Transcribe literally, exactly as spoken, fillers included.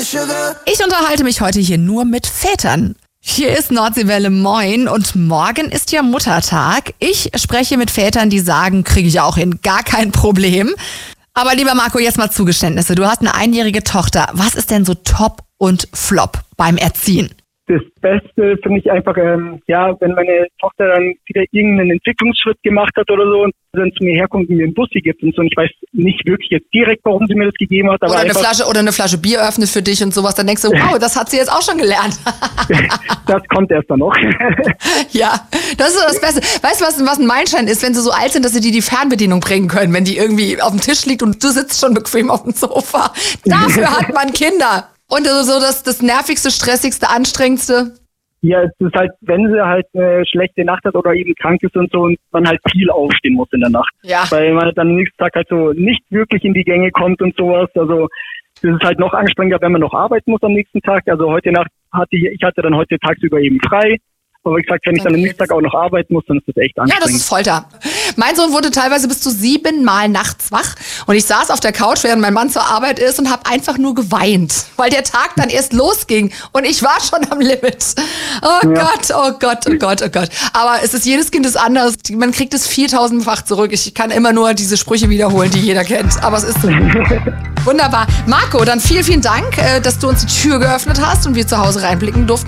Ich unterhalte mich heute hier nur mit Vätern. Hier ist Nordseewelle Moin und morgen ist ja Muttertag. Ich spreche mit Vätern, die sagen, kriege ich auch hin, gar kein Problem. Aber lieber Marco, jetzt mal Zugeständnisse. Du hast eine einjährige Tochter. Was ist denn so Top und Flop beim Erziehen? Das Beste finde ich einfach, ähm, ja, wenn meine Tochter dann wieder irgendeinen Entwicklungsschritt gemacht hat oder so und dann zu mir herkommt und mir einen Bussi gibt und so. Und ich weiß nicht wirklich jetzt direkt, warum sie mir das gegeben hat. Aber oder, eine einfach, Flasche, oder eine Flasche Bier öffnet für dich und sowas. Dann denkst du, wow, das hat sie jetzt auch schon gelernt. Das kommt erst dann noch. Ja, das ist das Beste. Weißt du, was, was ein Meilenstein ist, wenn sie so alt sind, dass sie dir die Fernbedienung bringen können, wenn die irgendwie auf dem Tisch liegt und du sitzt schon bequem auf dem Sofa. Dafür hat man Kinder. Und so das, das nervigste, stressigste, anstrengendste? Ja, es ist halt, wenn sie halt eine schlechte Nacht hat oder eben krank ist und so und man halt viel aufstehen muss in der Nacht. Ja. Weil man dann am nächsten Tag halt so nicht wirklich in die Gänge kommt und sowas. Also das ist halt noch anstrengender, wenn man noch arbeiten muss am nächsten Tag. Also heute Nacht hatte ich, ich hatte dann heute tagsüber eben frei. Aber wie gesagt, wenn ich dann am nächsten Tag auch noch arbeiten muss, dann ist das echt anstrengend. Ja, das ist Folter. Mein Sohn wurde teilweise bis zu siebenmal nachts wach und ich saß auf der Couch, während mein Mann zur Arbeit ist und habe einfach nur geweint, weil der Tag dann erst losging und ich war schon am Limit. Oh ja. Gott, oh Gott, oh Gott, oh Gott. Aber es ist, jedes Kind ist anders. Man kriegt es viertausendfach zurück. Ich kann immer nur diese Sprüche wiederholen, die jeder kennt. Aber es ist so. Wunderbar. Marco, dann vielen, vielen Dank, dass du uns die Tür geöffnet hast und wir zu Hause reinblicken durften.